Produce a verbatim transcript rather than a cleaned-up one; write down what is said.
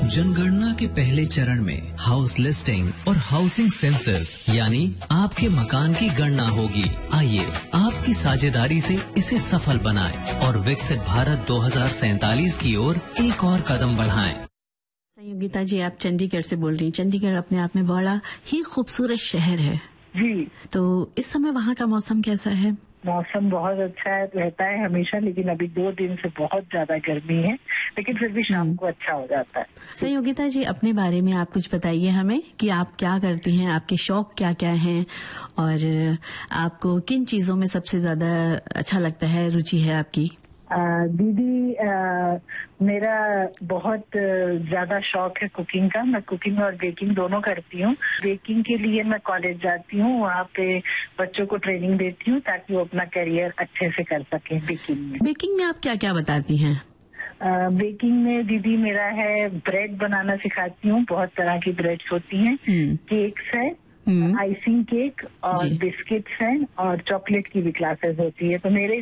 जनगणना के पहले चरण में हाउस लिस्टिंग और हाउसिंग सेंसस यानी आपके मकान की गणना होगी। आइए आपकी साझेदारी से इसे सफल बनाएं और विकसित भारत दो हज़ार सैंतालीस की ओर एक और कदम बढ़ाएं। संयोगिता जी, आप चंडीगढ़ से बोल रही हैं। चंडीगढ़ अपने आप में बड़ा ही खूबसूरत शहर है जी। तो इस समय वहाँ का मौसम कैसा है? मौसम बहुत अच्छा है, रहता है हमेशा, लेकिन अभी दो दिन से बहुत ज्यादा गर्मी है, लेकिन फिर भी शाम को अच्छा हो जाता है। संयोगिता जी, अपने बारे में आप कुछ बताइए हमें कि आप क्या करती हैं, आपके शौक क्या क्या हैं और आपको किन चीजों में सबसे ज्यादा अच्छा लगता है, रुचि है आपकी? आ, दीदी आ, मेरा बहुत ज्यादा शौक है कुकिंग का। मैं कुकिंग और बेकिंग दोनों करती हूँ। बेकिंग के लिए मैं कॉलेज जाती हूँ, वहाँ पे बच्चों को ट्रेनिंग देती हूँ ताकि वो अपना करियर अच्छे से कर सकें बेकिंग में। बेकिंग में आप क्या क्या बताती हैं? आ, बेकिंग में दीदी मेरा है ब्रेड बनाना सिखाती हूँ। बहुत तरह की ब्रेड्स होती हैं, केक्स है, आइसिंग केक और बिस्किट्स हैं और चॉकलेट की भी क्लासेस होती है। तो मेरे